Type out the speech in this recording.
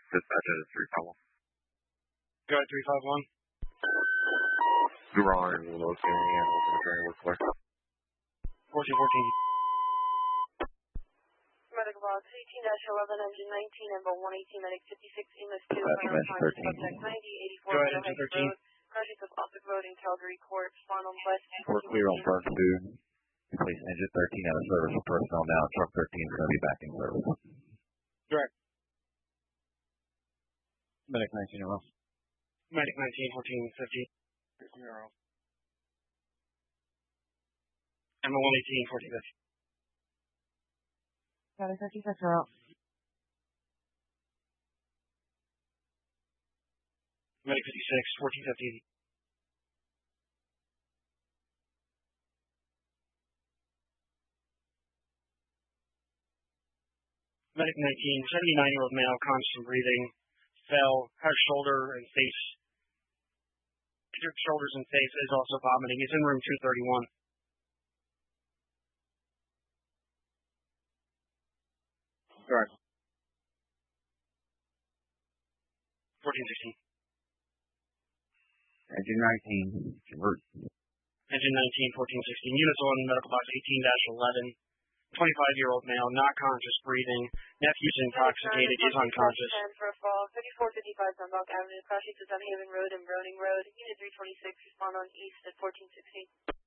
Dispatch is 351. Go ahead, 351. Drawing locating and open the drain work clear. 1414. Medical box 18-11, engine 19, and 118, medic 56, English 2, engine 13. subject 9084, Go ahead, engine 13. Road, project of Optic Road in Calgary Court, Farnham West. We're clear on truck 2. Place engine 13 out of service for personnel now. Truck 13 is going to be back in service. Direct. Medic 19 off. Medic 19, 1450. 0. And 118, 1450. Got it, 56 are out. Medic 56, 1450. Medic 19, 79-year-old male, constant breathing, fell, has shoulders and face, is also vomiting. He's in room 231. Correct. 1416. Engine 19, convert. Engine 19, 1416. Units 1, medical box 18-11. 25-year-old male, not conscious, breathing. Nephew's intoxicated, is unconscious. For a fall, 3455 Dundalk Avenue, crashing to Dunhaven Road and Browning Road. Unit 326, respond on east at 1416.